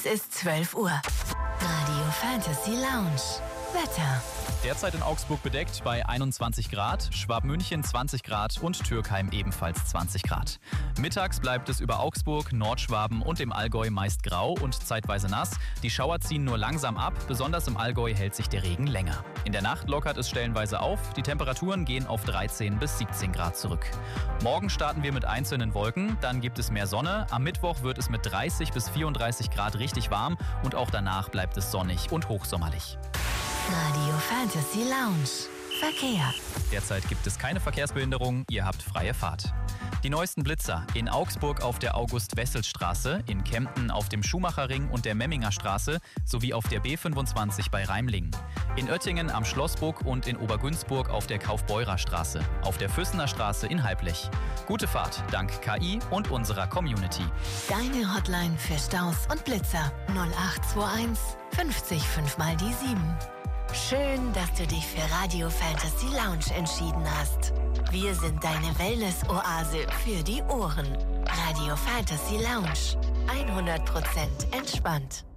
Es ist 12 Uhr. Radio Fantasy Lounge. Wetter. Derzeit in Augsburg bedeckt bei 21 Grad, Schwabmünchen 20 Grad und Türkheim ebenfalls 20 Grad. Mittags bleibt es über Augsburg, Nordschwaben und im Allgäu meist grau und zeitweise nass. Die Schauer ziehen nur langsam ab, besonders im Allgäu hält sich der Regen länger. In der Nacht lockert es stellenweise auf, die Temperaturen gehen auf 13 bis 17 Grad zurück. Morgen starten wir mit einzelnen Wolken, dann gibt es mehr Sonne. Am Mittwoch wird es mit 30 bis 34 Grad richtig warm und auch danach bleibt es sonnig und hochsommerlich. Radio Fantasy Lounge. Verkehr. Derzeit gibt es keine Verkehrsbehinderung, ihr habt freie Fahrt. Die neuesten Blitzer in Augsburg auf der August-Wessel-Straße, in Kempten auf dem Schumacherring und der Memminger Straße sowie auf der B25 bei Reimlingen. In Oettingen am Schlossburg und in Obergünzburg auf der Kaufbeurer Straße, auf der Füssener Straße in Halblech. Gute Fahrt dank KI und unserer Community. Deine Hotline für Staus und Blitzer 0821 50 5 mal die 7. Schön, dass du dich für Radio Fantasy Lounge entschieden hast. Wir sind deine Wellness-Oase für die Ohren. Radio Fantasy Lounge. 100% entspannt.